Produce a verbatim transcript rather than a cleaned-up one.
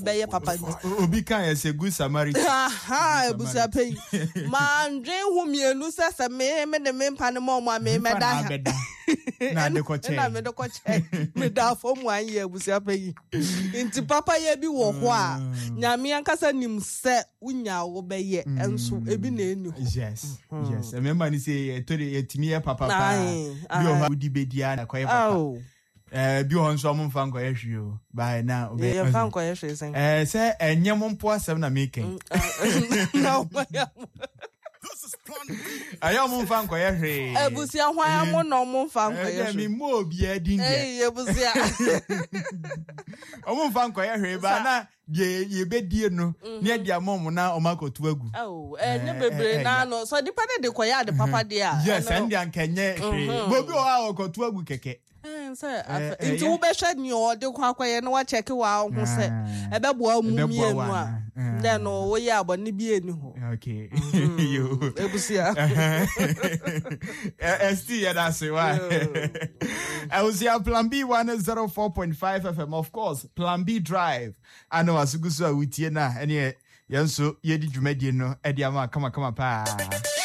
Beye papa. Obi kan yes a good Samaritan. Aha, ebusia pay. Man dwen hu mienu se se me me de me mpa ne mo mo me meda. Na de ko che. Na me de ko che. Me da fo mo an ye ebusia pay. Nti papa ye bi wo ho a, nyame ankasa nim se unya wo beye enso ebi na eni ho. Yes. Yes. Remember ni say to the etimi ye papa pa. Bi o ha udi bedia na koye papa. Eh bi o nso mo mfa nkoye hwe o. By now. Ye mfa nkoye hwe sen. Eh say enye mo mpo asem na making. No. Ayo mo mfa nkoye hwe. Ebusia hwan mo no mo mfa nkoye hwe. Eh mi mo obi adinje. Eh ebusia. O mo mfa nkoye hwe ba na ye ye bedie no ne dia mom na o makotu agu. Oh, eh ne bebre na no so di pa de koya de papa de a. Yes, and dia nkenye hwe. Bobi o ha o kotu agu keke. Eh say into wo be hwe ni o de kwa kwaye no wa check wa ho se e be boa mu mienu a then no wo ya abone bi eni ho. Okay. You ebusia. S T ya da se wa. I was here Plan B one oh four point five F M, of course. Plan B Drive. I know asugusu a wutie na ene yenso yedi dwumadi no e dia ma kama kama pa.